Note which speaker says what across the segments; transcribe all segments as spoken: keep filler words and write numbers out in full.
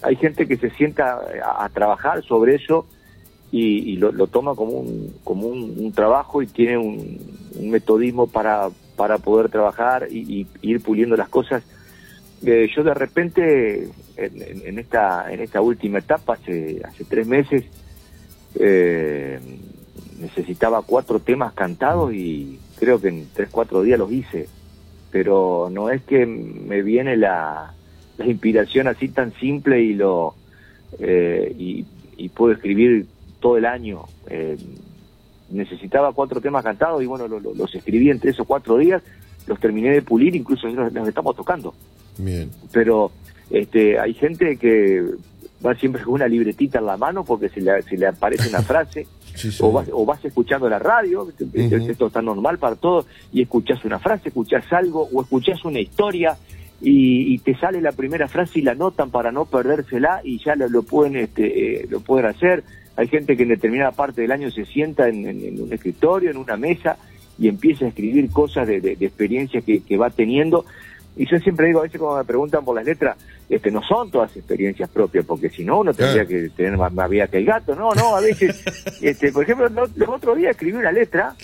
Speaker 1: hay gente que se sienta a, a trabajar sobre eso y, y lo, lo toma como un como un, un trabajo y tiene un, un metodismo para para poder trabajar y, y ir puliendo las cosas. Eh, yo de repente en, en, en esta en esta última etapa hace hace tres meses eh, necesitaba cuatro temas cantados y creo que en tres cuatro días los hice, pero no es que me viene la, la inspiración así tan simple y lo eh, y, y puedo escribir todo el año. Eh, necesitaba cuatro temas cantados y bueno, lo, lo, los escribí en tres o cuatro días, los terminé de pulir, incluso los, los estamos tocando.
Speaker 2: Bien.
Speaker 1: Pero este, hay gente que va siempre con una libretita en la mano porque se le, se le aparece una frase, sí, sí. O, vas, o vas escuchando la radio, uh-huh. Esto está normal para todos, y escuchás una frase, escuchás algo, o escuchás una historia, y, y te sale la primera frase y la anotan para no perdérsela, y ya lo, lo pueden este, eh, lo pueden hacer. Hay gente que en determinada parte del año se sienta en, en, en un escritorio, en una mesa, y empieza a escribir cosas de, de, de experiencias que, que va teniendo. Y yo siempre digo, a veces cuando me preguntan por las letras, este, no son todas experiencias propias, porque si no uno tendría que tener más, más vida que el gato. No, no, a veces, este, por ejemplo, no, los otros días escribí una letra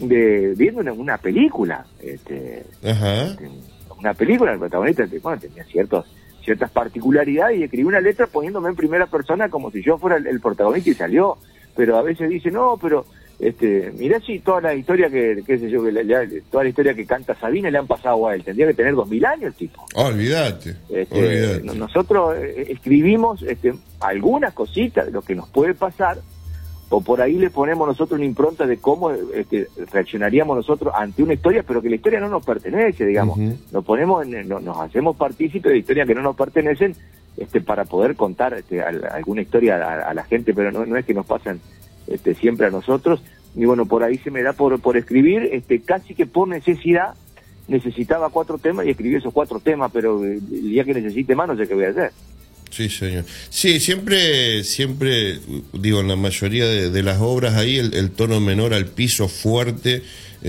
Speaker 1: de viendo una, una película, este,
Speaker 2: Ajá.
Speaker 1: este, una película, el protagonista, bueno, tenía ciertos ciertas particularidades y escribí una letra poniéndome en primera persona como si yo fuera el, el protagonista y salió. Pero a veces dice, no, pero este, mirá si toda la historia que, qué sé yo, que la, la, toda la historia que canta Sabina le han pasado a él, tendría que tener dos mil años el tipo.
Speaker 2: Oh, olvídate,
Speaker 1: este,
Speaker 2: olvídate.
Speaker 1: Nosotros eh, escribimos este, algunas cositas de lo que nos puede pasar, o por ahí le ponemos nosotros una impronta de cómo este, reaccionaríamos nosotros ante una historia, pero que la historia no nos pertenece, digamos. Uh-huh. Nos ponemos, en, no, nos hacemos partícipes de historias que no nos pertenecen, este, para poder contar este, a, a alguna historia a, a la gente, pero no, no es que nos pasan este, siempre a nosotros. Y bueno, por ahí se me da por, por escribir, este, casi que por necesidad. Necesitaba cuatro temas y escribí esos cuatro temas, pero el día que necesite más no sé qué voy a hacer.
Speaker 2: Sí, señor. Sí, siempre, siempre, digo, en la mayoría de, de las obras ahí el, el tono menor al piso fuerte,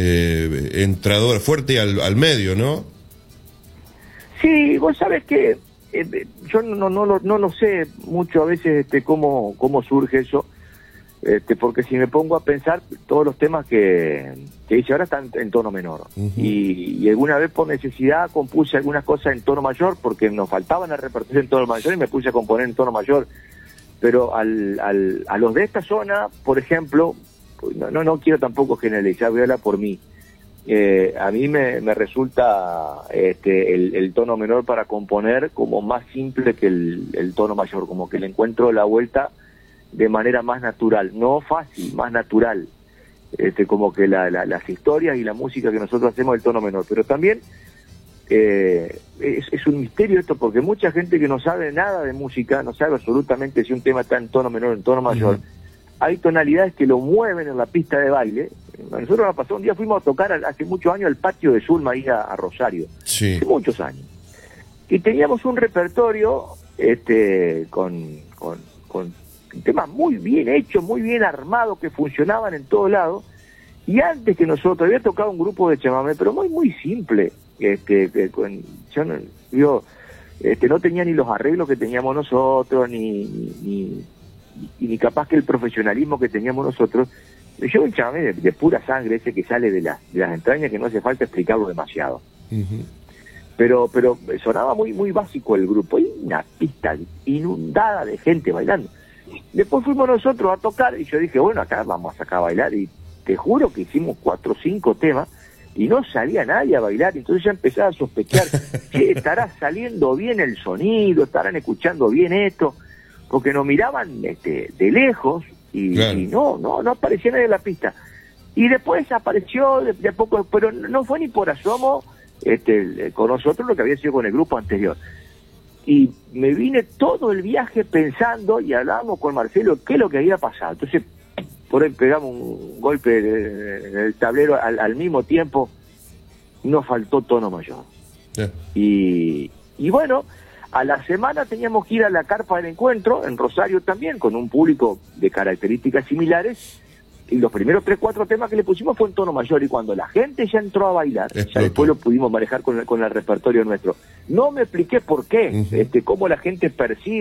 Speaker 2: eh, entrador, fuerte al, al medio, ¿no?
Speaker 1: Sí, vos sabés que eh, yo no, no, no, no lo sé mucho a veces este, cómo, cómo surge eso, este, porque si me pongo a pensar, todos los temas que, que hice ahora están en tono menor. Uh-huh. y, y alguna vez por necesidad compuse algunas cosas en tono mayor, porque nos faltaban la repertorio en tono mayor y me puse a componer en tono mayor. Pero al, al, a los de esta zona, por ejemplo, no, no, no quiero tampoco generalizar, voy a hablar por mí. Eh, a mí me, me resulta este, el, el tono menor para componer como más simple que el, el tono mayor, como que le encuentro la vuelta de manera más natural, no fácil, más natural, este, como que la, la, las historias y la música que nosotros hacemos del tono menor, pero también eh, es, es un misterio esto, porque mucha gente que no sabe nada de música, no sabe absolutamente si un tema está en tono menor o en tono mayor. Uh-huh. Hay tonalidades que lo mueven en la pista de baile. Nosotros nos pasó un día, fuimos a tocar hace muchos años al patio de Zulma, ahí a, a Rosario,
Speaker 2: sí.
Speaker 1: Hace muchos años, y teníamos un repertorio este, con, con, con temas muy bien hechos, muy bien armados, que funcionaban en todos lados. Y antes que nosotros, había tocado un grupo de chamamé, pero muy muy simple, este, que, con, yo no, yo, este, no tenía ni los arreglos que teníamos nosotros, ni, ni, ni, ni capaz que el profesionalismo que teníamos nosotros. Yo un chamamé de, de pura sangre, ese que sale de, la, de las entrañas, que no hace falta explicarlo demasiado. Uh-huh. Pero pero sonaba muy muy básico el grupo, y una pista inundada de gente bailando. Después fuimos nosotros a tocar y yo dije, bueno, acá vamos a sacar a bailar, y te juro que hicimos cuatro o cinco temas y no salía nadie a bailar. Entonces ya empezaba a sospechar, che, estará saliendo bien el sonido, estarán escuchando bien esto, porque nos miraban este, de lejos y, claro. y no, no, no aparecía nadie en la pista. Y después apareció de, de a poco, pero no fue ni por asomo este, con nosotros lo que había sido con el grupo anterior. Y me vine todo el viaje pensando, y hablábamos con Marcelo qué es lo que había pasado. Entonces, por ahí pegamos un golpe en el tablero al, al mismo tiempo, nos faltó tono mayor. Yeah. Y, y bueno, a la semana teníamos que ir a la carpa del encuentro, en Rosario también, con un público de características similares, y los primeros tres, cuatro temas que le pusimos fue en tono mayor, y cuando la gente ya entró a bailar, Explotó. ya después lo pudimos manejar con el, con el repertorio nuestro. No me expliqué por qué, uh-huh. este, cómo la gente percibe